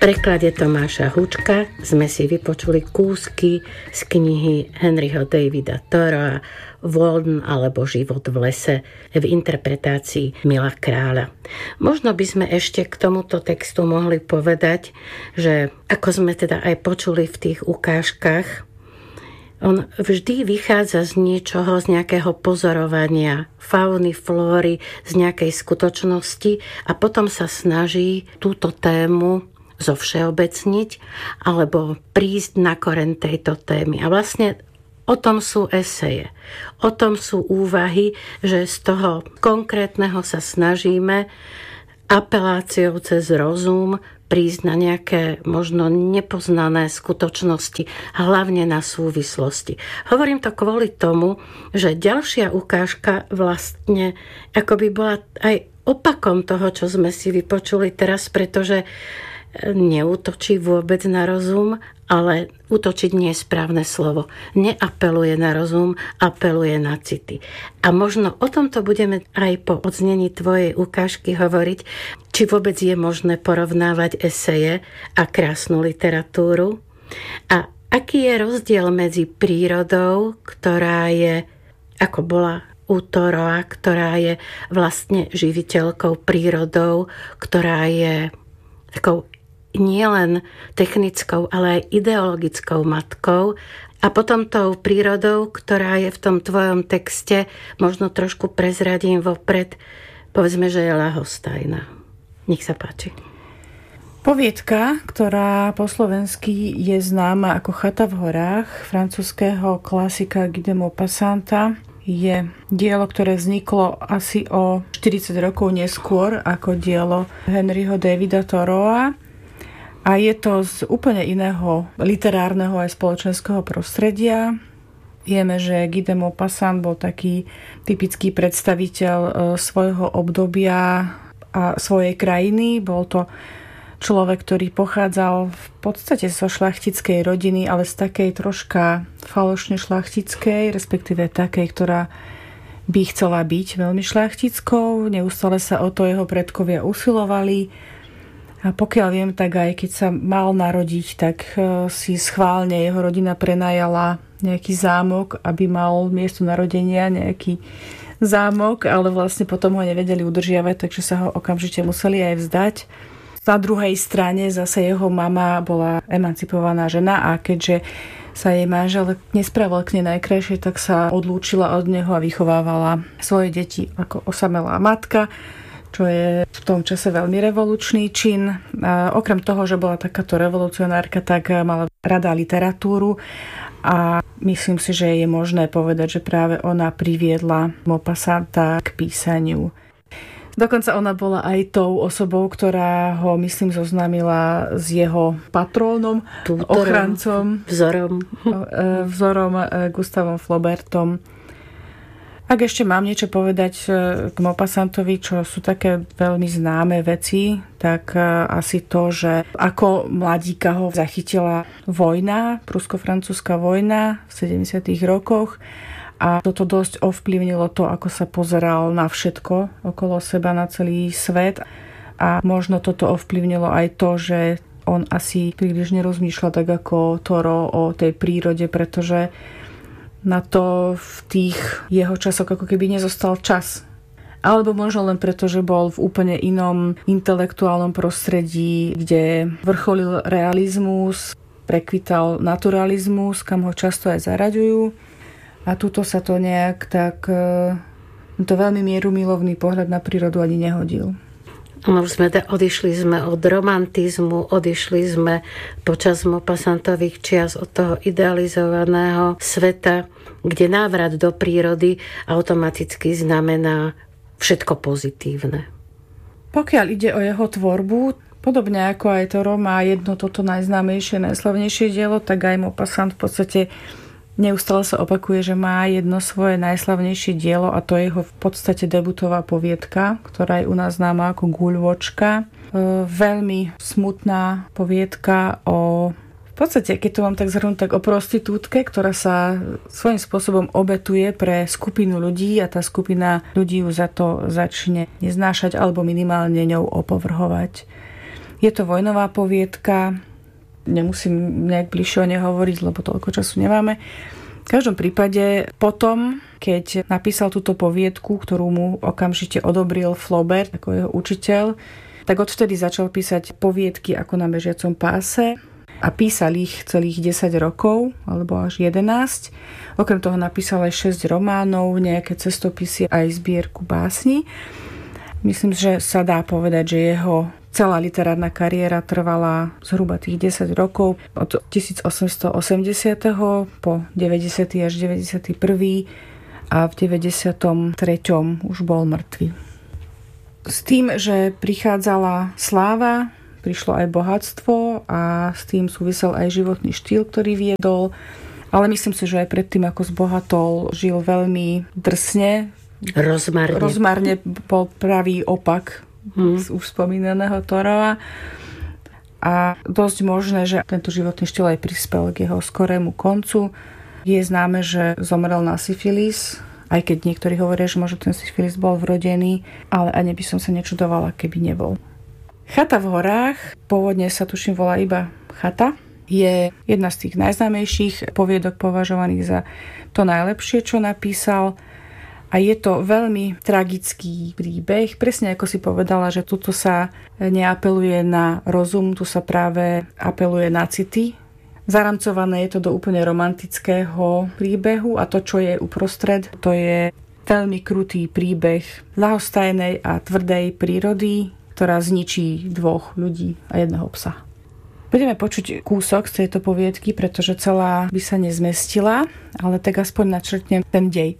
preklade Tomáša Hučka sme si vypočuli kúsky z knihy Henryho Davida Thoreaua Walden alebo Život v lese v interpretácii Mila Kráľa. Možno by sme ešte k tomuto textu mohli povedať, že ako sme teda aj počuli v tých ukážkach, on vždy vychádza z niečoho, z nejakého pozorovania fauny, flóry, z nejakej skutočnosti a potom sa snaží túto tému zovšeobecniť alebo prísť na koreň tejto témy. A vlastne o tom sú eseje, o tom sú úvahy, že z toho konkrétneho sa snažíme apeláciou cez rozum prísť na nejaké možno nepoznané skutočnosti, hlavne na súvislosti. Hovorím to kvôli tomu, že ďalšia ukážka vlastne akoby bola aj opakom toho, čo sme si vypočuli teraz, pretože neútočí vôbec na rozum, ale útočiť nie je správne slovo. Neapeluje na rozum, apeluje na city. A možno o tomto budeme aj po odznení tvojej ukážky hovoriť, či vôbec je možné porovnávať eseje a krásnu literatúru. A aký je rozdiel medzi prírodou, ktorá je, ako bola u Thoreaua, ktorá je vlastne živiteľkou, prírodou, ktorá je takou nielen technickou, ale aj ideologickou matkou a potom tou prírodou, ktorá je v tom tvojom texte, možno trošku prezradím vopred, povedzme, že je ľahostajná. Nech sa páči. Poviedka, ktorá po slovensky je známa ako Chata v horách, francúzského klasika Guy de Maupassanta, je dielo, ktoré vzniklo asi o 40 rokov neskôr ako dielo Henryho Davida Thoreaua. A je to z úplne iného literárneho aj spoločenského prostredia. Vieme, že Guy de Maupassant bol taký typický predstaviteľ svojho obdobia a svojej krajiny. Bol to človek, ktorý pochádzal v podstate zo šľachtickej rodiny, ale z takej troška falošne šľachtickej, respektíve takej, ktorá by chcela byť veľmi šľachtickou. Neustále sa o to jeho predkovia usilovali. A pokiaľ viem, tak aj keď sa mal narodiť, tak si schválne jeho rodina prenajala nejaký zámok, aby mal miesto narodenia nejaký zámok, ale vlastne potom ho nevedeli udržiavať, takže sa ho okamžite museli aj vzdať. Na druhej strane zase jeho mama bola emancipovaná žena a keďže sa jej manžel nespravil k nej najkrajšie, tak sa odlúčila od neho a vychovávala svoje deti ako osamelá matka, čo je v tom čase veľmi revolučný čin. A okrem toho, že bola takáto revolucionárka, tak mala rada literatúru a myslím si, že je možné povedať, že práve ona priviedla Maupassanta k písaniu. Dokonca ona bola aj tou osobou, ktorá ho, myslím, zoznámila s jeho patrónom, ochrancom, vzorom Gustavom Flaubertom. Ak ešte mám niečo povedať k Maupassantovi, čo sú také veľmi známe veci, tak asi to, že ako mladíka ho zachytila vojna, prusko-francúzska vojna v 70. rokoch a toto dosť ovplyvnilo to, ako sa pozeral na všetko okolo seba, na celý svet a možno toto ovplyvnilo aj to, že on asi príliš nerozmýšľa tak ako Thoreau o tej prírode, pretože na to v tých jeho časoch ako keby nezostal čas. Alebo možno len preto, že bol v úplne inom intelektuálnom prostredí, kde vrcholil realizmus, prekvital naturalizmus, kam ho často aj zaraďujú. A tuto sa to nejak tak, to veľmi mierumilovný pohľad na prírodu ani nehodil. No, odišli sme od romantizmu, odišli sme počas Maupassantových čias od toho idealizovaného sveta, kde návrat do prírody automaticky znamená všetko pozitívne. Pokiaľ ide o jeho tvorbu, podobne ako aj Thoreau má jedno toto najznámejšie, najslavnejšie dielo, tak aj Maupassant v podstate neustále sa opakuje, že má jedno svoje najslavnejšie dielo a to je jeho v podstate debutová poviedka, ktorá je u nás známa ako Guľvočka. Veľmi smutná poviedka o, v podstate, keď to mám tak zhrnúť, tak o prostitútke, ktorá sa svojím spôsobom obetuje pre skupinu ľudí a tá skupina ľudí ju za to začne neznášať alebo minimálne ňou opovrhovať. Je to vojnová poviedka, nemusím nejak bližšie o nej hovoriť, lebo toľko času nemáme. V každom prípade potom, keď napísal túto poviedku, ktorú mu okamžite odobril Flaubert ako jeho učiteľ, tak odvtedy začal písať poviedky ako na bežiacom páse a písal ich celých 10 rokov, alebo až 11. Okrem toho napísal aj 6 románov, nejaké cestopisy aj zbierku básni. Myslím, že sa dá povedať, že jeho celá literárna kariéra trvala zhruba tých 10 rokov, od 1880. po 90. až 91. a v 93. už bol mŕtvy. S tým, že prichádzala sláva, prišlo aj bohatstvo a s tým súvisel aj životný štýl, ktorý viedol, ale myslím si, že aj predtým, ako zbohatol, žil veľmi drsne. Rozmarne bol pravý opak už spomínaného Thoreaua. A dosť možné, že tento životný štýl aj prispel k jeho skorému koncu. Je známe, že zomrel na syfilis, aj keď niektorí hovoria, že možno ten syfilis bol vrodený, ale ani by som sa nečudovala, keby nebol. Chata v horách, pôvodne sa tuším volá iba Chata, je jedna z tých najznámejších poviedok považovaných za to najlepšie, čo napísal. A je to veľmi tragický príbeh. Presne ako si povedala, že tuto sa neapeluje na rozum, tu sa práve apeluje na city. Zaramcované je to do úplne romantického príbehu a to, čo je uprostred, to je veľmi krutý príbeh ľahostajnej a tvrdej prírody, ktorá zničí 2 ľudí a 1 psa. Budeme počuť kúsok z tejto poviedky, pretože celá by sa nezmestila, ale tak aspoň načrtnem ten dej.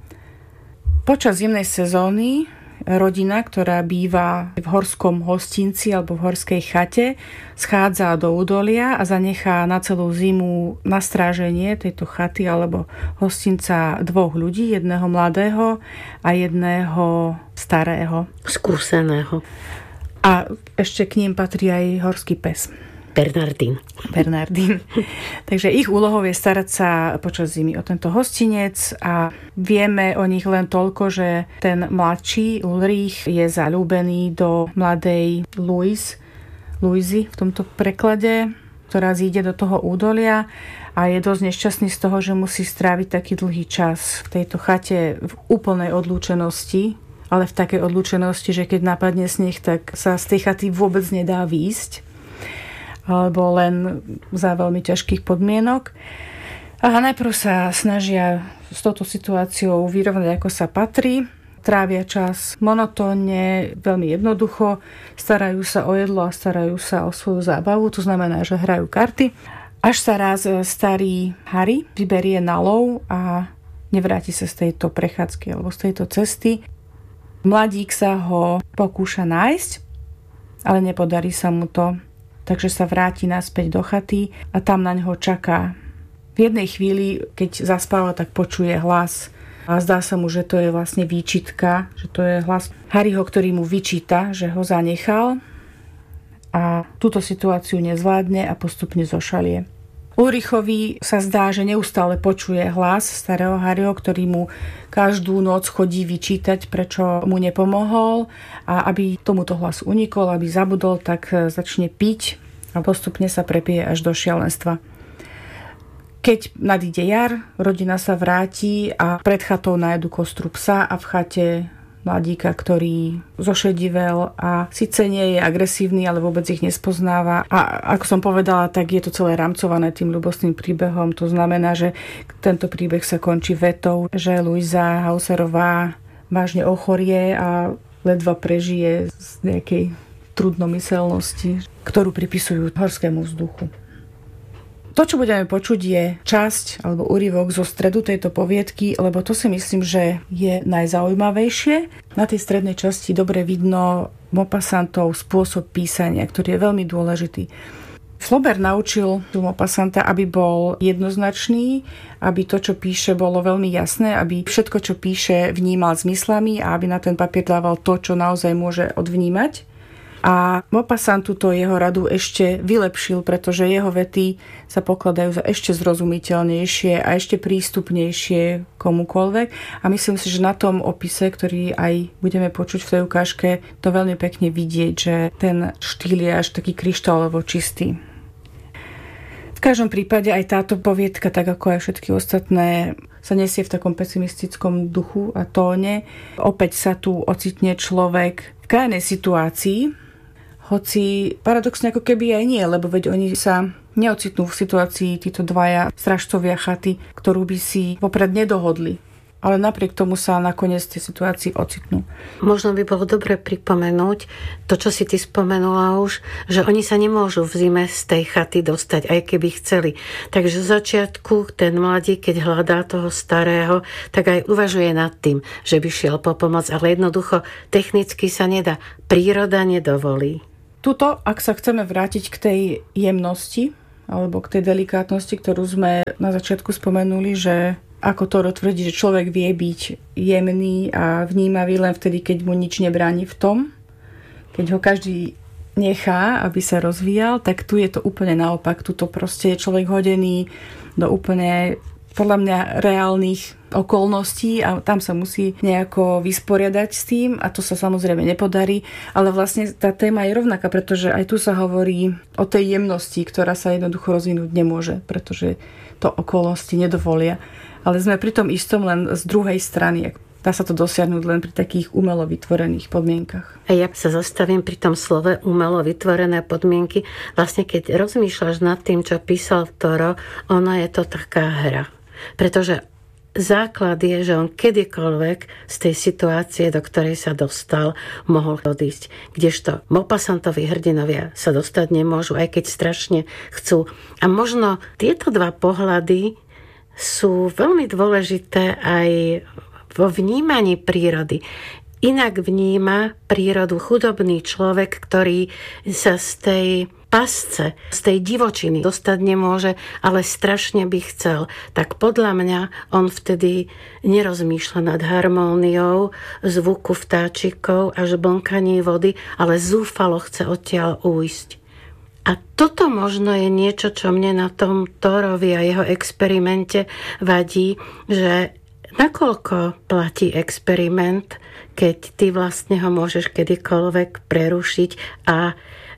Počas zimnej sezóny rodina, ktorá býva v horskom hostinci alebo v horskej chate, schádza do údolia a zanechá na celú zimu na stráženie tejto chaty alebo hostinca 2 ľudí, 1 mladého a 1 starého. Skúseného. A ešte k ním patrí aj horský pes. Bernardín. Takže ich úlohou je starať sa počas zimy o tento hostinec a vieme o nich len toľko, že ten mladší Ulrich je zaľúbený do mladej Louisy v tomto preklade, ktorá zíde do toho údolia a je dosť nešťastný z toho, že musí stráviť taký dlhý čas v tejto chate v úplnej odlúčenosti, ale v takej odlúčenosti, že keď napadne sneh, tak sa z tej chaty vôbec nedá výjsť, alebo len za veľmi ťažkých podmienok. A najprv sa snažia s touto situáciou vyrovnať, ako sa patrí. Trávia čas monotónne, veľmi jednoducho, starajú sa o jedlo a starajú sa o svoju zábavu, to znamená, že hrajú karty. Až sa raz starý Harry vyberie na lov a nevráti sa z tejto prechádzky alebo z tejto cesty. Mladík sa ho pokúša nájsť, ale nepodarí sa mu to. Takže sa vráti naspäť do chaty a tam na ňo čaká. V jednej chvíli, keď zaspáva, tak počuje hlas a zdá sa mu, že to je vlastne výčitka, že to je hlas Harryho, ktorý mu vyčíta, že ho zanechal a túto situáciu nezvládne a postupne zošalie. Ulrichovi sa zdá, že neustále počuje hlas starého Harryho, ktorý mu každú noc chodí vyčítať, prečo mu nepomohol a aby tomuto hlasu unikol, aby zabudol, tak začne piť a postupne sa prepije až do šialenstva. Keď nadíde jar, rodina sa vráti a pred chatou nájdu kostru psa a v chate mladíka, ktorý zošedivel a síce nie je agresívny, ale vôbec ich nespoznáva. A ako som povedala, tak je to celé rámcované tým ľubostným príbehom. To znamená, že tento príbeh sa končí vetou, že Louisa Hauserová vážne ochorie a ledva prežije z nejakej trudnomyselnosti, ktorú pripisujú horskému vzduchu. To, čo budeme počuť, je časť alebo úryvok zo stredu tejto poviedky, lebo to si myslím, že je najzaujímavejšie. Na tej strednej časti dobre vidno Maupassantov spôsob písania, ktorý je veľmi dôležitý. Flaubert naučil Maupassanta, aby bol jednoznačný, aby to, čo píše, bolo veľmi jasné, aby všetko, čo píše, vnímal zmyslami a aby na ten papier dával to, čo naozaj môže odvnímať. A Maupassant túto jeho radu ešte vylepšil, pretože jeho vety sa pokladajú za ešte zrozumiteľnejšie a ešte prístupnejšie komukoľvek. A myslím si, že na tom opise, ktorý aj budeme počuť v tej ukážke, to veľmi pekne vidieť, že ten štýl je až taký kryštálovo čistý. V každom prípade aj táto poviedka, tak ako aj všetky ostatné, sa nesie v takom pesimistickom duchu a tóne. Opäť sa tu ocitne človek v krajnej situácii, hoci paradoxne ako keby aj nie, lebo veď oni sa neocitnú v situácii títo dvaja strážcovia chaty, ktorú by si vopred nedohodli. Ale napriek tomu sa nakoniec tie situácii ocitnú. Možno by bolo dobre pripomenúť to, čo si ty spomenula už, že oni sa nemôžu v zime z tej chaty dostať, aj keby chceli. Takže v začiatku ten mladík, keď hľadá toho starého, tak aj uvažuje nad tým, že by šiel po pomoc, ale jednoducho technicky sa nedá. Príroda nedovolí. Tuto, ak sa chceme vrátiť k tej jemnosti alebo k tej delikátnosti, ktorú sme na začiatku spomenuli, že ako Toro tvrdí, že človek vie byť jemný a vnímavý len vtedy, keď mu nič nebráni v tom, keď ho každý nechá, aby sa rozvíjal, tak tu je to úplne naopak. Tuto proste je človek hodený do úplne podľa mňa reálnych okolností a tam sa musí nejako vysporiadať s tým a to sa samozrejme nepodarí, ale vlastne tá téma je rovnaká, pretože aj tu sa hovorí o tej jemnosti, ktorá sa jednoducho rozvinúť nemôže, pretože to okolnosti nedovolia. Ale sme pri tom istom len z druhej strany. Dá sa to dosiahnuť len pri takých umelo vytvorených podmienkach. A ja sa zastavím pri tom slove umelo vytvorené podmienky. Vlastne keď rozmýšľaš nad tým, čo písal Toro, ono je to taká hra. Pretože základ je, že on kedykoľvek z tej situácie, do ktorej sa dostal, mohol odísť. Kdežto Maupassantovi hrdinovia sa dostať nemôžu, aj keď strašne chcú. A možno tieto dva pohľady sú veľmi dôležité aj vo vnímaní prírody. Inak vníma prírodu chudobný človek, ktorý sa z tej pasce, z tej divočiny dostať nemôže, ale strašne by chcel. Tak podľa mňa on vtedy nerozmýšľa nad harmóniou zvuku vtáčikov až blnkaní vody, ale zúfalo chce odtiaľ újsť. A toto možno je niečo, čo mne na tom Torovi a jeho experimente vadí, že nakoľko platí experiment, keď ty vlastne ho môžeš kedykoľvek prerušiť a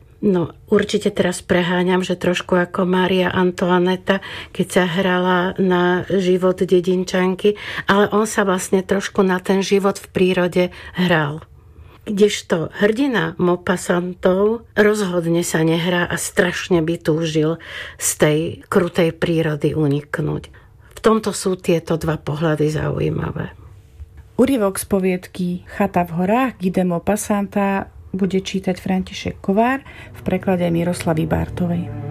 určite teraz preháňam, že trošku ako Mária Antoaneta, keď sa hrala na život dedinčanky, ale on sa vlastne trošku na ten život v prírode hral. Kdežto hrdina Maupassantov rozhodne sa nehrá a strašne by túžil z tej krutej prírody uniknúť. V tomto sú tieto dva pohľady zaujímavé. Úryvok z poviedky Chata v horách Guy de Maupassanta bude čítať František Kovár v preklade Miroslavy Bártovej.